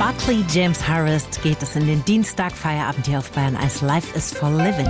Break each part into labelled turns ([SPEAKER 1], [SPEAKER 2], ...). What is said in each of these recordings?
[SPEAKER 1] Barclay James Harris geht es in den Dienstag-Feierabend hier auf Bayern 1. Life is for Living.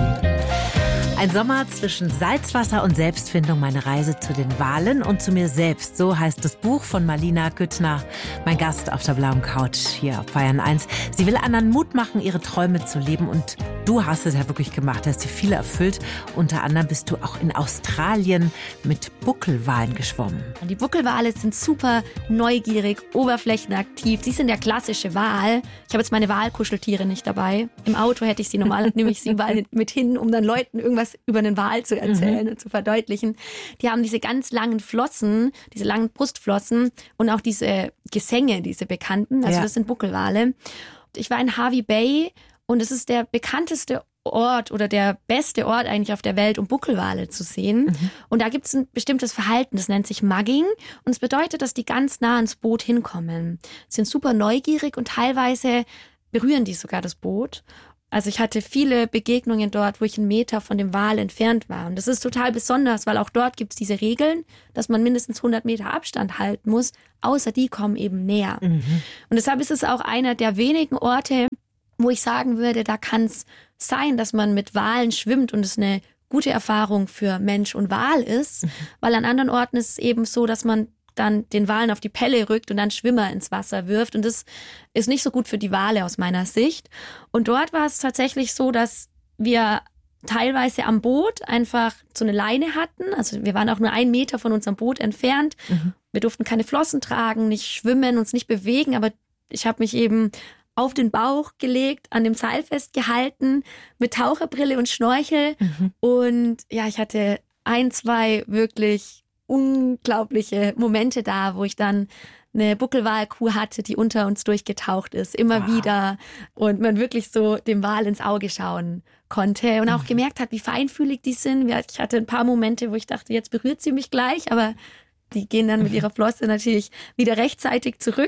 [SPEAKER 1] Ein Sommer zwischen Salzwasser und Selbstfindung, meine Reise zu den Walen und zu mir selbst. So heißt das Buch von Malina Güttner, mein Gast auf der blauen Couch hier auf Bayern 1. Sie will anderen Mut machen, ihre Träume zu leben, und du hast es ja wirklich gemacht. Du hast dir viele erfüllt. Unter anderem bist du auch in Australien mit Buckelwalen geschwommen.
[SPEAKER 2] Die Buckelwale sind super neugierig, oberflächenaktiv. Sie sind der klassische Wal. Ich habe jetzt meine Walkuscheltiere nicht dabei. Im Auto hätte ich sie normal, nehme ich sie mit hin, um dann Leuten irgendwas über einen Wal zu erzählen und zu verdeutlichen. Die haben diese ganz langen Flossen, diese langen Brustflossen und auch diese Gesänge, diese bekannten. Also das sind Buckelwale. Ich war in Hervey Bay und es ist der bekannteste Ort oder der beste Ort eigentlich auf der Welt, um Buckelwale zu sehen. Und da gibt es ein bestimmtes Verhalten, das nennt sich Mugging. Und es bedeutet, dass die ganz nah ans Boot hinkommen. Sie sind super neugierig und teilweise berühren die sogar das Boot. Also ich hatte viele Begegnungen dort, wo ich 1 Meter von dem Wal entfernt war. Und das ist total besonders, weil auch dort gibt es diese Regeln, dass man mindestens 100 Meter Abstand halten muss, außer die kommen eben näher. Und deshalb ist es auch einer der wenigen Orte, wo ich sagen würde, da kann es sein, dass man mit Walen schwimmt und es eine gute Erfahrung für Mensch und Wal ist. Weil an anderen Orten ist es eben so, dass man dann den Walen auf die Pelle rückt und dann Schwimmer ins Wasser wirft. Und das ist nicht so gut für die Wale aus meiner Sicht. Und dort war es tatsächlich so, dass wir teilweise am Boot einfach so eine Leine hatten. Also wir waren auch nur 1 Meter von unserem Boot entfernt. Wir durften keine Flossen tragen, nicht schwimmen, uns nicht bewegen. Aber ich habe mich eben auf den Bauch gelegt, an dem Seil festgehalten, mit Taucherbrille und Schnorchel. Und ja, ich hatte 1, 2 wirklich unglaubliche Momente da, wo ich dann eine Buckelwalkuh hatte, die unter uns durchgetaucht ist, immer wieder, und man wirklich so dem Wal ins Auge schauen konnte und auch gemerkt hat, wie feinfühlig die sind. Ich hatte ein paar Momente, wo ich dachte, jetzt berührt sie mich gleich, aber die gehen dann mit ihrer Flosse natürlich wieder rechtzeitig zurück.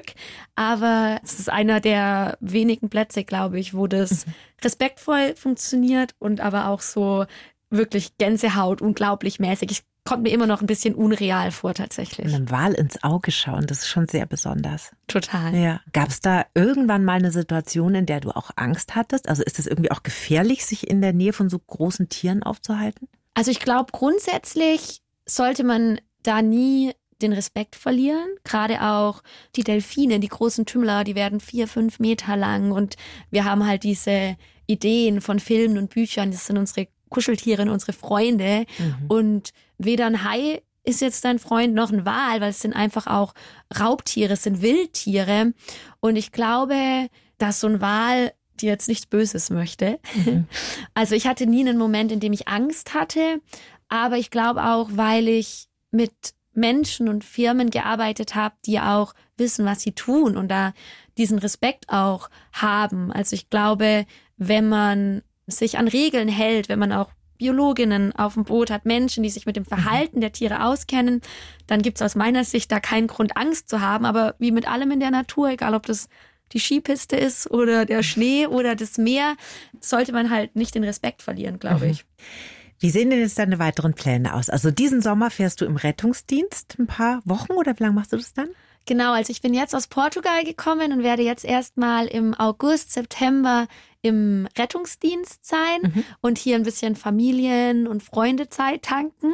[SPEAKER 2] Aber es ist einer der wenigen Plätze, glaube ich, wo das respektvoll funktioniert und aber auch so wirklich Gänsehaut, unglaublich mäßig. Ich kommt mir immer noch ein bisschen unreal vor, tatsächlich.
[SPEAKER 1] Einem Wal ins Auge schauen, das ist schon sehr besonders.
[SPEAKER 2] Total.
[SPEAKER 1] Ja. Gab es da irgendwann mal eine Situation, in der du auch Angst hattest? Also ist es irgendwie auch gefährlich, sich in der Nähe von so großen Tieren aufzuhalten?
[SPEAKER 2] Also ich glaube, grundsätzlich sollte man da nie den Respekt verlieren. Gerade auch die Delfine, die großen Tümmler, die werden 4, 5 Meter lang. Und wir haben halt diese Ideen von Filmen und Büchern, das sind unsere Kuscheltiere und unsere Freunde. Und weder ein Hai ist jetzt dein Freund noch ein Wal, weil es sind einfach auch Raubtiere, es sind Wildtiere. Und ich glaube, dass so ein Wal dir jetzt nichts Böses möchte. Also ich hatte nie einen Moment, in dem ich Angst hatte. Aber ich glaube auch, weil ich mit Menschen und Firmen gearbeitet habe, die auch wissen, was sie tun und da diesen Respekt auch haben. Also ich glaube, wenn man sich an Regeln hält, wenn man auch Biologinnen auf dem Boot hat, Menschen, die sich mit dem Verhalten der Tiere auskennen, dann gibt es aus meiner Sicht da keinen Grund, Angst zu haben. Aber wie mit allem in der Natur, egal ob das die Skipiste ist oder der Schnee oder das Meer, sollte man halt nicht den Respekt verlieren, glaube ich.
[SPEAKER 1] Wie sehen denn jetzt deine weiteren Pläne aus? Also diesen Sommer fährst du im Rettungsdienst ein paar Wochen oder wie lange machst du das dann?
[SPEAKER 2] Genau, also ich bin jetzt aus Portugal gekommen und werde jetzt erstmal im August, September im Rettungsdienst sein und hier ein bisschen Familien- und Freundezeit tanken.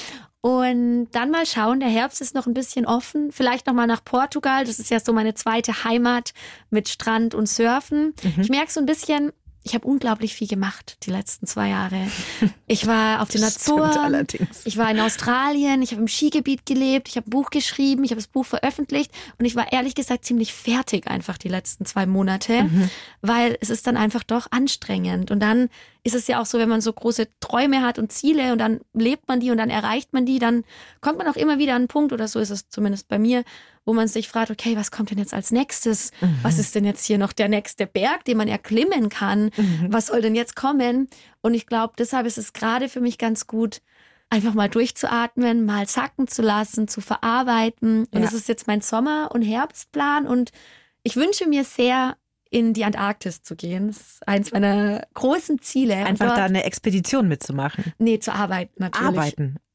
[SPEAKER 2] Und dann mal schauen, der Herbst ist noch ein bisschen offen. Vielleicht noch mal nach Portugal, das ist ja so meine zweite Heimat mit Strand und Surfen. Ich merke so ein bisschen, ich habe unglaublich viel gemacht die letzten 2 Jahre. Ich war auf den Azoren, ich war in Australien, ich habe im Skigebiet gelebt, ich habe ein Buch geschrieben, ich habe das Buch veröffentlicht und ich war ehrlich gesagt ziemlich fertig einfach die letzten 2 Monate, weil es ist dann einfach doch anstrengend. Und dann ist es ja auch so, wenn man so große Träume hat und Ziele und dann lebt man die und dann erreicht man die, dann kommt man auch immer wieder an einen Punkt, oder so ist es zumindest bei mir, wo man sich fragt, okay, was kommt denn jetzt als nächstes? Was ist denn jetzt hier noch der nächste Berg, den man erklimmen kann? Was soll denn jetzt kommen? Und ich glaube, deshalb ist es gerade für mich ganz gut, einfach mal durchzuatmen, mal sacken zu lassen, zu verarbeiten. Und das ist jetzt mein Sommer- und Herbstplan. Und ich wünsche mir sehr, in die Antarktis zu gehen. Das ist eins meiner großen Ziele.
[SPEAKER 1] Einfach da eine Expedition mitzumachen?
[SPEAKER 2] Nee, zu arbeiten natürlich.
[SPEAKER 1] Arbeiten?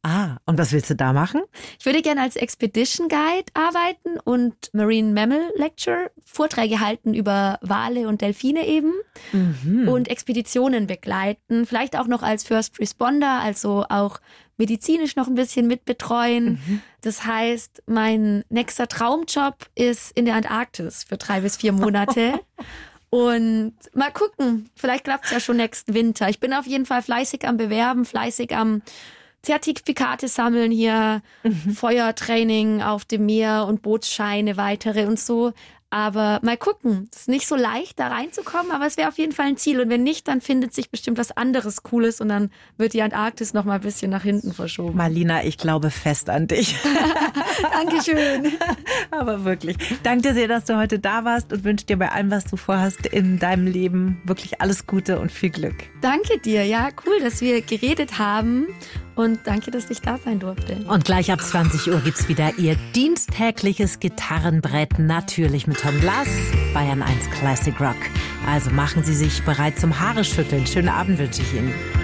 [SPEAKER 1] Und was willst du da machen?
[SPEAKER 2] Ich würde gerne als Expedition Guide arbeiten und Marine Mammal Lecture, Vorträge halten über Wale und Delfine eben und Expeditionen begleiten. Vielleicht auch noch als First Responder, also auch medizinisch noch ein bisschen mitbetreuen. Das heißt, mein nächster Traumjob ist in der Antarktis für 3 bis 4 Monate. Und mal gucken, vielleicht klappt es ja schon nächsten Winter. Ich bin auf jeden Fall fleißig am Bewerben, fleißig am Zertifikate sammeln hier, Feuertraining auf dem Meer und Bootsscheine, weitere und so. Aber mal gucken, es ist nicht so leicht, da reinzukommen, aber es wäre auf jeden Fall ein Ziel. Und wenn nicht, dann findet sich bestimmt was anderes Cooles und dann wird die Antarktis noch mal ein bisschen nach hinten verschoben.
[SPEAKER 1] Marlina, ich glaube fest an dich.
[SPEAKER 2] Dankeschön.
[SPEAKER 1] Aber wirklich, danke dir sehr, dass du heute da warst und wünsche dir bei allem, was du vorhast in deinem Leben, wirklich alles Gute und viel Glück.
[SPEAKER 2] Danke dir. Ja, cool, dass wir geredet haben. Und danke, dass ich da sein durfte.
[SPEAKER 1] Und gleich ab 20 Uhr gibt's wieder Ihr diensttägliches Gitarrenbrett, natürlich mit Tom Glas, Bayern 1 Classic Rock. Also machen Sie sich bereit zum Haare schütteln. Schönen Abend wünsche ich Ihnen.